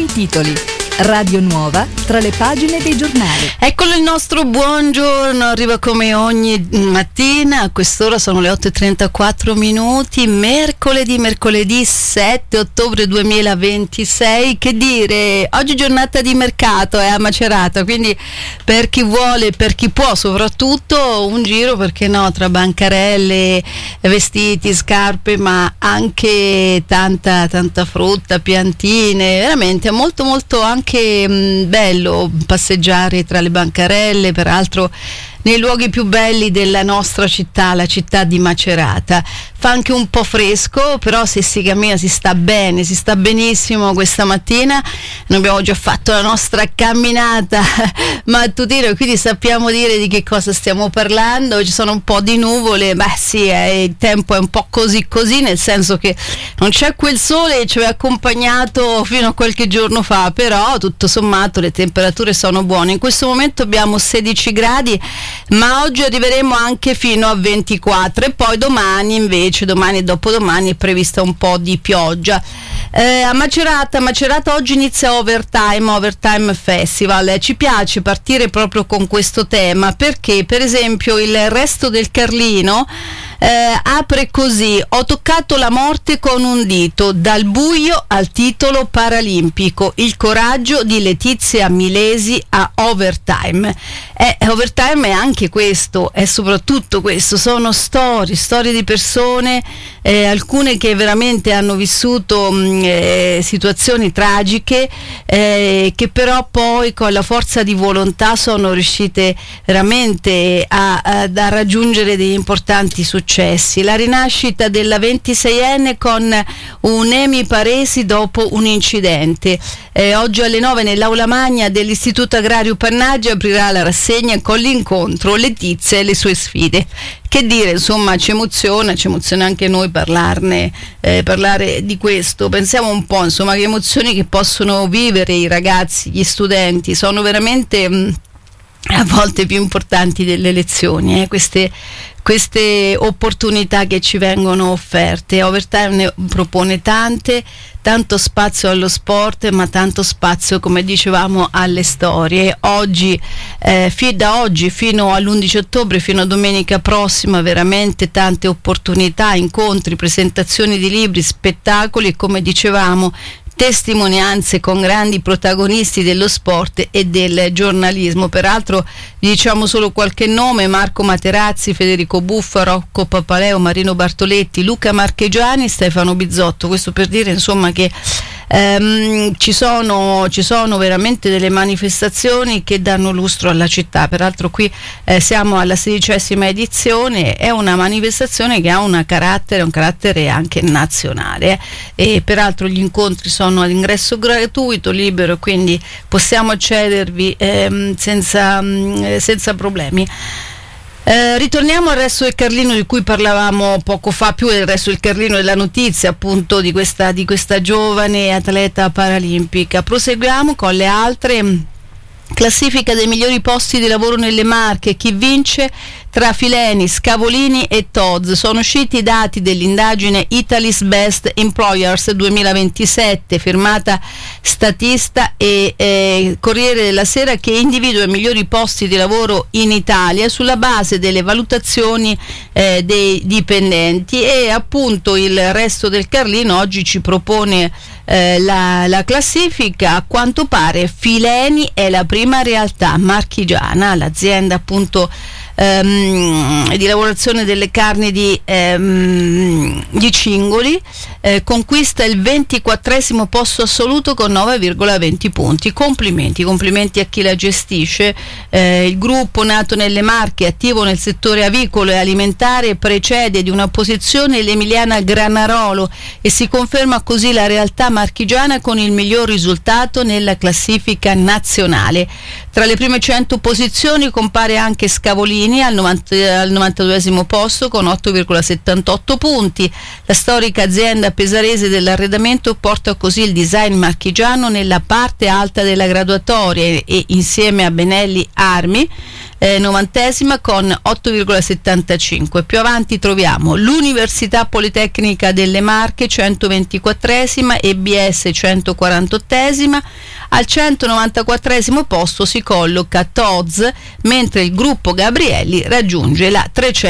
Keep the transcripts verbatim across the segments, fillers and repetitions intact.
i titoli. Radio Nuova tra le pagine dei giornali. Eccolo il nostro buongiorno, arriva come ogni mattina, a quest'ora sono le otto e trentaquattro minuti, mercoledì, mercoledì sette ottobre duemilaventisei, che dire, oggi giornata di mercato è a Macerata, quindi per chi vuole, per chi può soprattutto, un giro, perché no, tra bancarelle, vestiti, scarpe, ma anche tanta, tanta frutta, piantine, veramente molto molto anche Che mh, bello passeggiare tra le bancarelle, peraltro nei luoghi più belli della nostra città, la città di Macerata. Fa anche un po' fresco, però se si cammina si sta bene, si sta benissimo questa mattina. Noi abbiamo già fatto la nostra camminata mattutina, quindi sappiamo dire di che cosa stiamo parlando. Ci sono un po' di nuvole, beh sì, eh, il tempo è un po' così così, nel senso che non c'è quel sole che ci aveva accompagnato fino a qualche giorno fa, però tutto sommato le temperature sono buone. In questo momento abbiamo sedici gradi, ma oggi arriveremo anche fino a ventiquattro, e poi domani invece, domani e dopodomani è prevista un po' di pioggia. Eh, a Macerata, Macerata oggi inizia Overtime, Overtime Festival. Ci piace partire proprio con questo tema perché, per esempio, il Resto del Carlino Eh, apre così: ho toccato la morte con un dito, dal buio al titolo paralimpico, il coraggio di Letizia Milesi a Overtime. Eh, Overtime è anche questo, è soprattutto questo, sono storie, storie di persone, eh, alcune che veramente hanno vissuto mh, eh, situazioni tragiche, eh, che però poi con la forza di volontà sono riuscite veramente a, a, a raggiungere degli importanti successi. La rinascita della ventiseienne con un Emi Paresi dopo un incidente. Eh, oggi alle nove nell'aula magna dell'Istituto Agrario Pannaggi aprirà la rassegna con l'incontro Letizia e le sue sfide. Che dire, insomma, ci emoziona, ci emoziona anche noi parlarne, eh, parlare di questo. Pensiamo un po', insomma, che emozioni che possono vivere i ragazzi, gli studenti, sono veramente mh, a volte più importanti delle lezioni, eh, queste queste opportunità che ci vengono offerte. Overtime ne propone tante, tanto spazio allo sport, ma tanto spazio, come dicevamo, alle storie. Oggi, eh, fi- da oggi fino all'undici ottobre, fino a domenica prossima, veramente tante opportunità, incontri, presentazioni di libri, spettacoli e, come dicevamo, testimonianze con grandi protagonisti dello sport e del giornalismo. Peraltro diciamo solo qualche nome: Marco Materazzi, Federico Buffa, Rocco Papaleo, Marino Bartoletti, Luca Marchegiani, Stefano Bizzotto. Questo per dire, insomma, che ehm, ci sono ci sono veramente delle manifestazioni che danno lustro alla città. Peraltro qui eh, siamo alla sedicesima edizione, è una manifestazione che ha una carattere, un carattere anche nazionale, eh. E peraltro gli incontri sono all'ingresso gratuito, libero, quindi possiamo accedervi ehm, senza, mh, senza problemi. Eh, ritorniamo al Resto del Carlino di cui parlavamo poco fa, più del Resto del Carlino della notizia appunto di questa, di questa giovane atleta paralimpica. Proseguiamo con le altre. Classifica dei migliori posti di lavoro nelle Marche, chi vince tra Fileni, Scavolini e Tod's. Sono usciti i dati dell'indagine Italy's Best Employers duemilaventisette, firmata Statista e eh, Corriere della Sera, che individua i migliori posti di lavoro in Italia sulla base delle valutazioni eh, dei dipendenti. E appunto il Resto del Carlino oggi ci propone eh, la, la classifica. A quanto pare Fileni è la prima realtà marchigiana, l'azienda appunto ehm, di lavorazione delle carni di, ehm, di cingoli, eh, conquista il ventiquattresimo posto assoluto con nove virgola venti punti. Complimenti, complimenti a chi la gestisce. Eh, il gruppo, nato nelle Marche, attivo nel settore avicolo e alimentare, precede di una posizione l'emiliana Granarolo e si conferma così la realtà marchigiana con il miglior risultato nella classifica nazionale. Tra le prime cento posizioni compare anche Scavolini al, novanta, al novantaduesimo posto con otto virgola settantotto punti. La storica azienda pesarese dell'arredamento porta così il design marchigiano nella parte alta della graduatoria e, e insieme a Benelli Armi eh, novantesima con otto virgola settantacinque. Più avanti troviamo l'Università Politecnica delle Marche centoventiquattresima e B S centoquarantottesima. Al centonovantaquattresimo posto si colloca T O Z, mentre il gruppo Gabrielli raggiunge la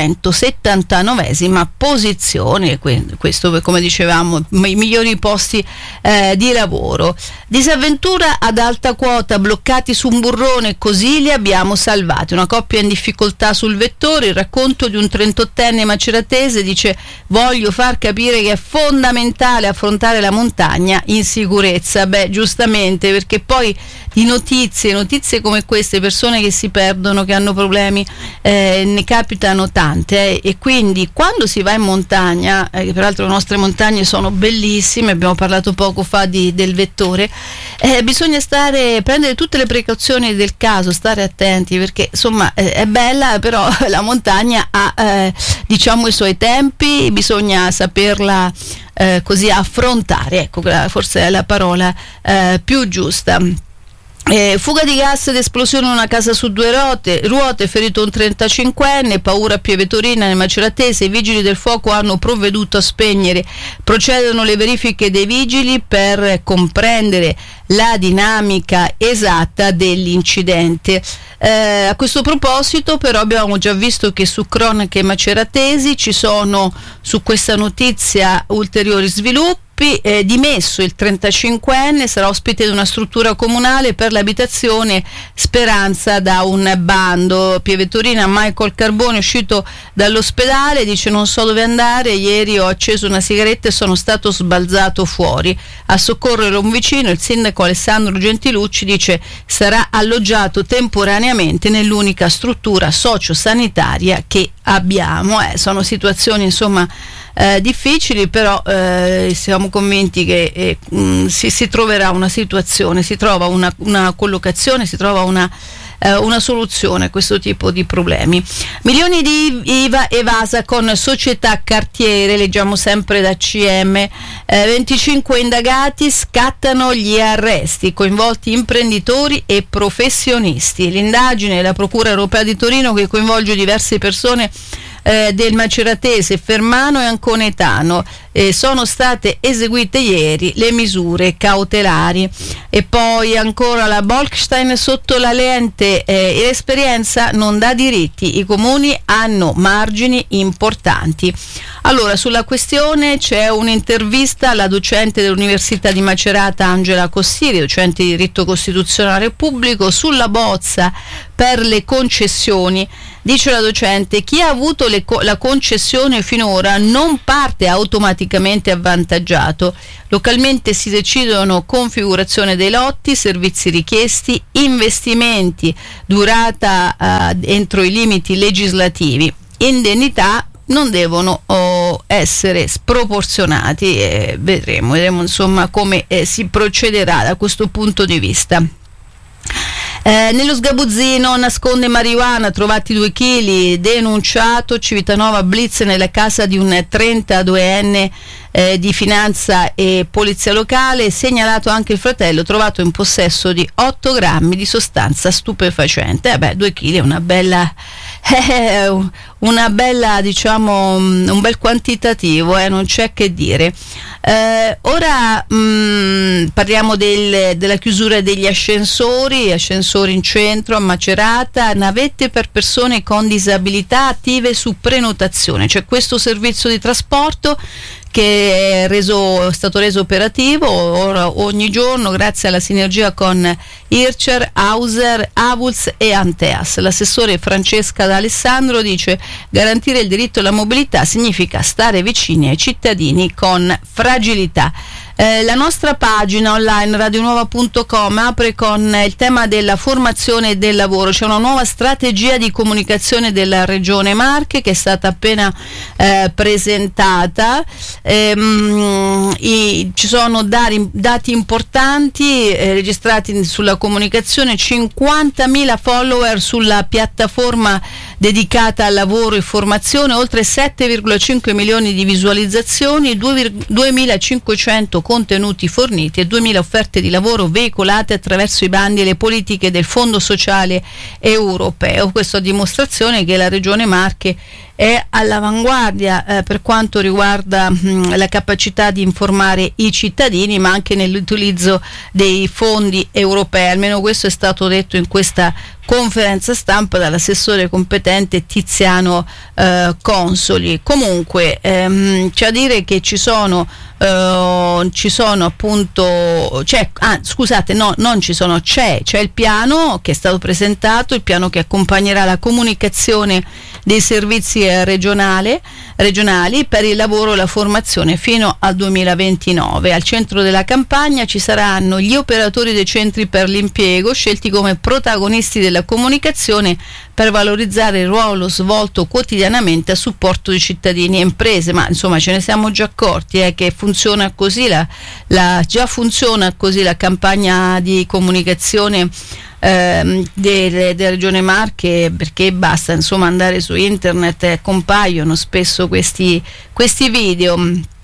trecentosettantanovesima posizione. Questo, come dicevamo, i migliori posti eh, di lavoro. Disavventura ad alta quota, bloccati su un burrone, così li abbiamo salvati. Una coppia in difficoltà sul vettore. Il racconto di un trentottenne maceratese dice: voglio far capire che è fondamentale affrontare la montagna in sicurezza. Beh, giustamente, perché poi di notizie, notizie come queste, persone che si perdono, che hanno problemi, eh, ne capitano tante, eh, e quindi quando si va in montagna, eh, peraltro le nostre montagne sono bellissime, abbiamo parlato poco fa di, del vettore, eh, bisogna stare, prendere tutte le precauzioni del caso, stare attenti, perché insomma eh, è bella, però la montagna ha eh, diciamo i suoi tempi, bisogna saperla eh, così affrontare, ecco, forse è la parola eh, più giusta. Eh, fuga di gas ed esplosione in una casa su due ruote, ruote ferito un trentacinquenne, paura a Pieve Torina nel Maceratese. I vigili del fuoco hanno provveduto a spegnere, procedono le verifiche dei vigili per comprendere la dinamica esatta dell'incidente. Eh, a questo proposito però abbiamo già visto che su Cronache Maceratesi ci sono su questa notizia ulteriori sviluppi. Eh, dimesso il trentacinquenne, sarà ospite di una struttura comunale per l'abitazione Speranza da un bando. Pieve Torina, Michael Carbone, uscito dall'ospedale, dice: non so dove andare, ieri ho acceso una sigaretta e sono stato sbalzato fuori. A soccorrere un vicino, il sindaco Alessandro Gentilucci, dice: sarà alloggiato temporaneamente nell'unica struttura sociosanitaria che abbiamo. Eh, sono situazioni insomma Eh, difficili, però eh, siamo convinti che eh, mh, si, si troverà una situazione, si trova una, una collocazione, si trova una, eh, una soluzione a questo tipo di problemi. Milioni di I V A evasa con società cartiere, leggiamo sempre da C M, eh, venticinque indagati, scattano gli arresti, coinvolti imprenditori e professionisti. L'indagine della Procura Europea di Torino, che coinvolge diverse persone Eh, del Maceratese, Fermano e Anconetano, eh, sono state eseguite ieri le misure cautelari. E poi ancora la Bolkestein sotto la lente, eh, l'esperienza non dà diritti, i comuni hanno margini importanti. Allora, sulla questione c'è un'intervista alla docente dell'Università di Macerata Angela Cossieri, docente di diritto costituzionale pubblico, sulla bozza per le concessioni. Dice la docente: chi ha avuto le co- la concessione finora non parte automaticamente avvantaggiato. Localmente si decidono configurazione dei lotti, servizi richiesti, investimenti, durata eh, entro i limiti legislativi, indennità non devono oh, essere sproporzionati. Eh, vedremo, vedremo insomma come eh, si procederà da questo punto di vista. Eh, nello sgabuzzino nasconde marijuana, trovati due chili, denunciato Civitanova blitz nella casa di un trentaduenne eh, di finanza e polizia locale, segnalato anche il fratello, trovato in possesso di otto grammi di sostanza stupefacente. Eh beh, due chili è una bella eh, una bella, diciamo, un bel quantitativo, eh, non c'è che dire. Eh, ora mh, parliamo del, della chiusura degli ascensori, ascensori in centro a Macerata, navette per persone con disabilità attive su prenotazione. C'è questo servizio di trasporto che è, reso, è stato reso operativo ora, ogni giorno grazie alla sinergia con Ircer, Hauser, Avulz e Anteas. L'assessore Francesca D'Alessandro dice: garantire il diritto alla mobilità significa stare vicini ai cittadini con fragilità. Eh, la nostra pagina online radionuova punto com apre con il tema della formazione e del lavoro. C'è una nuova strategia di comunicazione della Regione Marche che è stata appena eh, presentata. Ehm, i, ci sono dati, dati importanti eh, registrati sulla comunicazione: cinquantamila follower sulla piattaforma dedicata al lavoro e formazione, oltre sette virgola cinque milioni di visualizzazioni, duemilacinquecento contenuti forniti e duemila offerte di lavoro veicolate attraverso i bandi e le politiche del Fondo Sociale Europeo. Questo a dimostrazione che la Regione Marche è all'avanguardia eh, per quanto riguarda mh, la capacità di informare i cittadini, ma anche nell'utilizzo dei fondi europei. Almeno questo è stato detto in questa conferenza stampa dall'assessore competente Tiziano eh, Consoli. Comunque ehm, c'è a dire che ci sono Uh, ci sono appunto c'è, ah, scusate no non ci sono c'è c'è il piano che è stato presentato, il piano che accompagnerà la comunicazione dei servizi regionale, regionali per il lavoro e la formazione fino al duemilaventinove. Al centro della campagna ci saranno gli operatori dei centri per l'impiego, scelti come protagonisti della comunicazione per valorizzare il ruolo svolto quotidianamente a supporto di cittadini e imprese. Ma insomma ce ne siamo già accorti eh, che funziona così la, la già funziona così la campagna di comunicazione eh, della de Regione Marche, perché basta insomma andare su internet e compaiono spesso questi, questi video.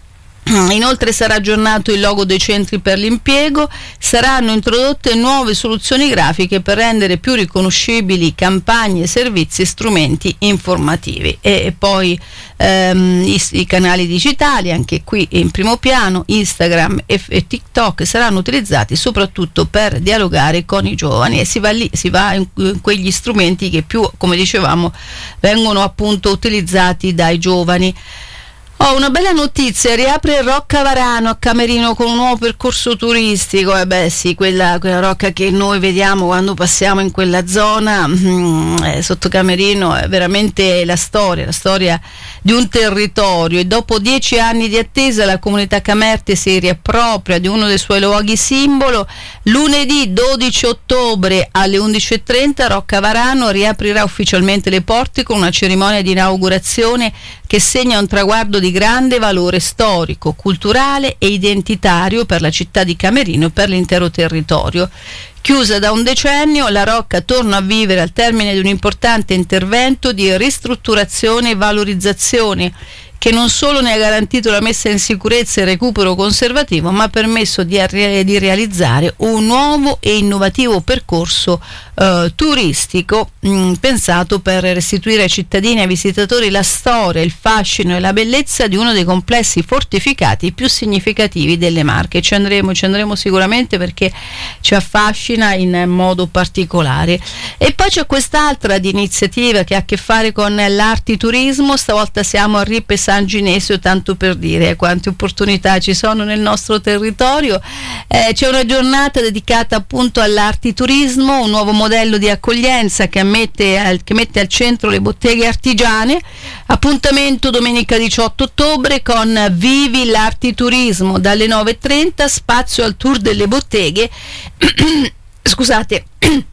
Inoltre sarà aggiornato il logo dei centri per l'impiego, saranno introdotte nuove soluzioni grafiche per rendere più riconoscibili campagne, servizi e strumenti informativi. E poi ehm, i, i canali digitali, anche qui in primo piano, Instagram e, e TikTok saranno utilizzati soprattutto per dialogare con i giovani, e si va lì, si va in, in quegli strumenti che più, come dicevamo, vengono appunto utilizzati dai giovani. Ho oh, una bella notizia, riapre il Rocca Varano a Camerino con un nuovo percorso turistico. Eh beh sì, quella, quella rocca che noi vediamo quando passiamo in quella zona mm, eh, sotto Camerino è veramente la storia, la storia di un territorio, e dopo dieci anni di attesa la comunità Camerte si riappropria di uno dei suoi luoghi simbolo. Lunedì dodici ottobre alle undici e trenta Rocca Varano riaprirà ufficialmente le porte con una cerimonia di inaugurazione che segna un traguardo di grande valore storico, culturale e identitario per la città di Camerino e per l'intero territorio. Chiusa da un decennio, la Rocca torna a vivere al termine di un importante intervento di ristrutturazione e valorizzazione che non solo ne ha garantito la messa in sicurezza e il recupero conservativo, ma ha permesso di, arri- di realizzare un nuovo e innovativo percorso eh, turistico mh, pensato per restituire ai cittadini e ai visitatori la storia, il fascino e la bellezza di uno dei complessi fortificati più significativi delle Marche. Ci andremo, ci andremo sicuramente perché ci affascina in modo particolare. E poi c'è quest'altra di iniziativa che ha a che fare con l'artiturismo. Stavolta siamo a Rippe San Ginesio, tanto per dire quante opportunità ci sono nel nostro territorio. Eh, c'è una giornata dedicata appunto all'artiturismo, un nuovo modello di accoglienza che mette al, che mette al centro le botteghe artigiane. Appuntamento domenica diciotto ottobre con Vivi l'Artiturismo dalle nove e trenta, spazio al tour delle botteghe scusate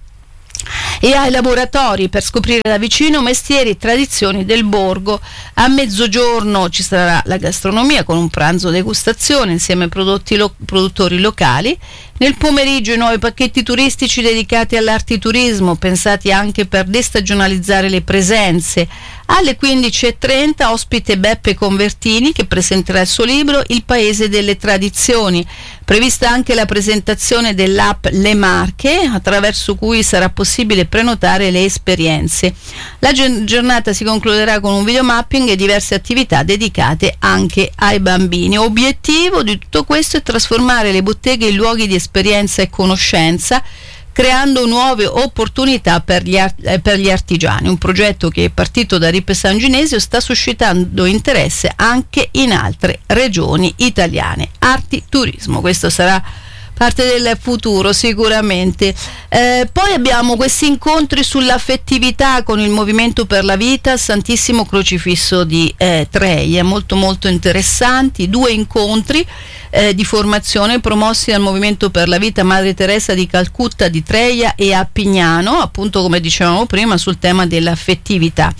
e ai laboratori per scoprire da vicino mestieri e tradizioni del borgo. A mezzogiorno ci sarà la gastronomia con un pranzo degustazione insieme ai prodotti lo- produttori locali. Nel pomeriggio i nuovi pacchetti turistici dedicati all'artiturismo, pensati anche per destagionalizzare le presenze. Alle quindici e trenta ospite Beppe Convertini che presenterà il suo libro Il Paese delle Tradizioni. Prevista anche la presentazione dell'app Le Marche, attraverso cui sarà possibile prenotare le esperienze. La giornata si concluderà con un videomapping e diverse attività dedicate anche ai bambini. Obiettivo di tutto questo è trasformare le botteghe in luoghi di esperienza e conoscenza, creando nuove opportunità per gli, art- eh, per gli artigiani. Un progetto che è partito da Rippe San Ginesio sta suscitando interesse anche in altre regioni italiane. Arti Turismo, questo sarà parte del futuro sicuramente. Eh, poi abbiamo questi incontri sull'affettività con il Movimento per la Vita Santissimo Crocifisso di eh, Treia, molto molto interessanti, due incontri eh, di formazione promossi dal Movimento per la Vita Madre Teresa di Calcutta di Treia e a Pignano, appunto come dicevamo prima, sul tema dell'affettività.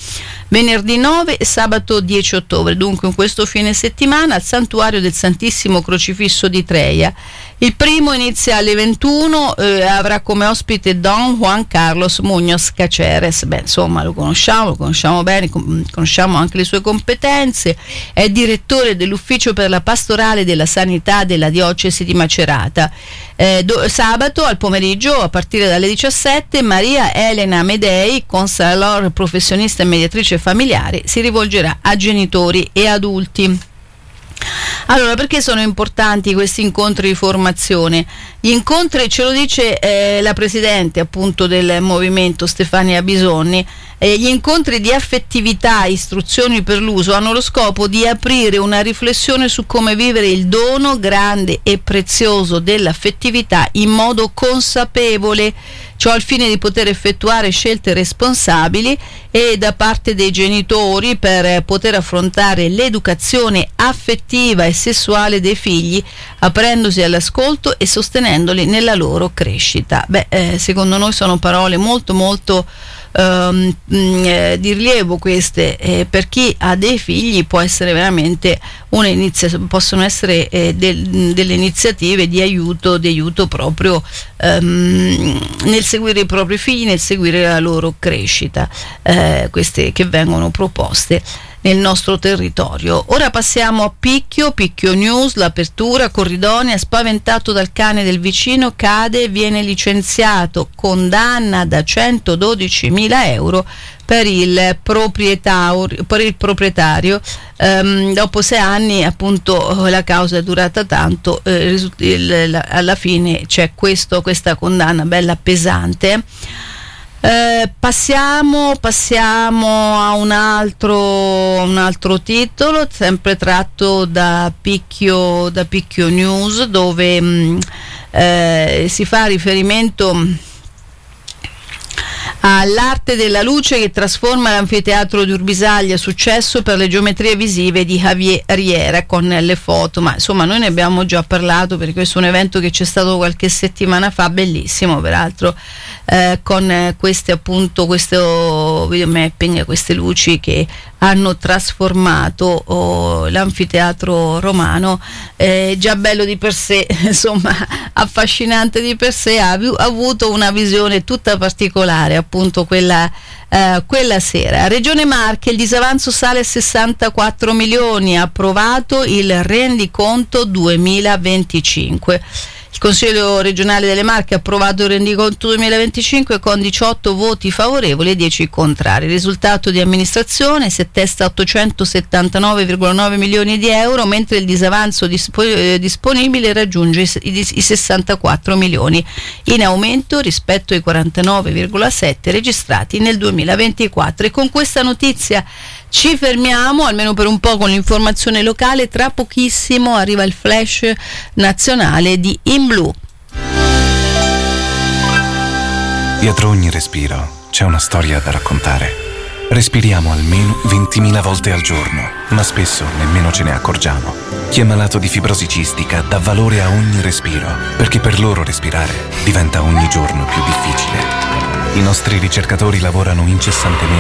venerdì nove e sabato dieci ottobre. Dunque in questo fine settimana al Santuario del Santissimo Crocifisso di Treia. Il primo inizia alle ventuno, eh, avrà come ospite Don Juan Carlos Muñoz Caceres. Beh, insomma, lo conosciamo, lo conosciamo bene, conosciamo anche le sue competenze. È direttore dell'Ufficio per la Pastorale della Sanità della Diocesi di Macerata. Eh, do, sabato al pomeriggio, a partire dalle diciassette, Maria Elena Medei, consalor professionista e mediatrice familiare, si rivolgerà a genitori e adulti. Allora, perché sono importanti questi incontri di formazione? Gli incontri, ce lo dice eh, la presidente appunto del movimento Stefania Bisonni, eh, gli incontri di affettività e istruzioni per l'uso hanno lo scopo di aprire una riflessione su come vivere il dono grande e prezioso dell'affettività in modo consapevole, ciò al fine di poter effettuare scelte responsabili e da parte dei genitori per poter affrontare l'educazione affettiva e sessuale dei figli, aprendosi all'ascolto e sostenendoli nella loro crescita. Beh, eh, secondo noi sono parole molto molto Um, eh, di rilievo queste, eh, per chi ha dei figli può essere veramente un'inizia- possono essere eh, del, delle iniziative di aiuto, di aiuto proprio um, nel seguire i propri figli, nel seguire la loro crescita, eh, queste che vengono proposte nel nostro territorio. Ora passiamo a Picchio, Picchio News, l'apertura, Corridonia, spaventato dal cane del vicino, cade, viene licenziato, condanna da centododicimila euro per il proprietario, per il proprietario. Um, dopo sei anni appunto la causa è durata tanto, eh, il, la, alla fine c'è questo, questa condanna bella pesante. Eh, passiamo, passiamo a un altro, un altro titolo, sempre tratto da Picchio, da Picchio News, dove mh, eh, si fa riferimento all'arte della luce che trasforma l'anfiteatro di Urbisaglia, successo per le geometrie visive di Javier Riera, con le foto. Ma insomma, noi ne abbiamo già parlato perché questo è un evento che c'è stato qualche settimana fa, bellissimo peraltro, eh, con queste appunto questo videomapping, queste luci che hanno trasformato oh, l'anfiteatro romano, eh, già bello di per sé, insomma affascinante di per sé, ha, ha avuto una visione tutta particolare appunto quella, eh, quella sera. Regione Marche, il disavanzo sale a sessantaquattro milioni, approvato il rendiconto duemilaventicinque. Il Consiglio regionale delle Marche ha approvato il rendiconto duemilaventicinque con diciotto voti favorevoli e dieci contrari. Il risultato di amministrazione si attesta a ottocentosettantanove virgola nove milioni di euro, mentre il disavanzo dispo- eh, disponibile raggiunge i, i, i sessantaquattro milioni, in aumento rispetto ai quarantanove virgola sette registrati nel duemilaventiquattro. E con questa notizia ci fermiamo, almeno per un po', con l'informazione locale. Tra pochissimo arriva il flash nazionale di In Blu. Dietro ogni respiro c'è una storia da raccontare. Respiriamo almeno ventimila volte al giorno, ma spesso nemmeno ce ne accorgiamo. Chi è malato di fibrosi cistica dà valore a ogni respiro, perché per loro respirare diventa ogni giorno più difficile. I nostri ricercatori lavorano incessantemente